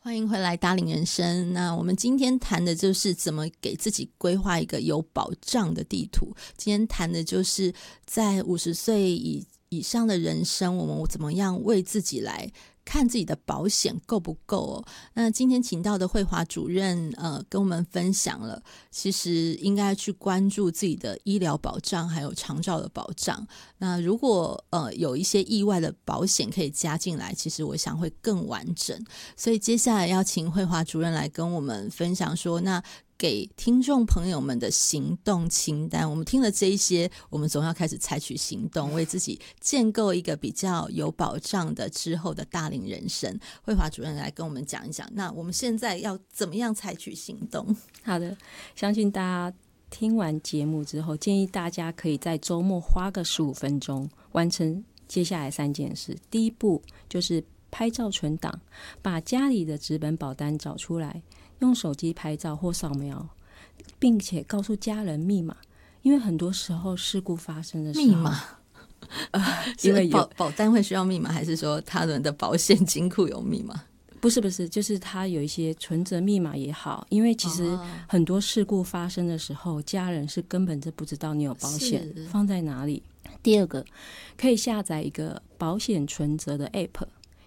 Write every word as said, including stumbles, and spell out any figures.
欢迎回来大龄人生。那我们今天谈的就是怎么给自己规划一个有保障的地图。今天谈的就是在五十岁以以上的人生，我们怎么样为自己来看自己的保险够不够哦。那今天请到的慧华主任呃，跟我们分享了其实应该去关注自己的医疗保障还有长照的保障。那如果呃有一些意外的保险可以加进来，其实我想会更完整。所以接下来要请慧华主任来跟我们分享说，那给听众朋友们的行动清单，我们听了这一些，我们总要开始采取行动，为自己建构一个比较有保障的之后的大龄人生。慧华主任来跟我们讲一讲，那我们现在要怎么样采取行动？ 好的，相信大家听完节目之后，建议大家可以在周末花个十五分钟完成接下来三件事。第一步就是拍照存档，把家里的纸本保单找出来，用手机拍照或扫描，并且告诉家人密码。因为很多时候事故发生的时候， 密码、 呃、因为有保, 保单会需要密码，还是说他人的保险金库有密码？ 不是不是，就是他有一些存折密码也好，因为其实很多事故发生的时候，家人是根本就不知道你有保险放在哪里。第二个，可以下载一个保险存折的 App，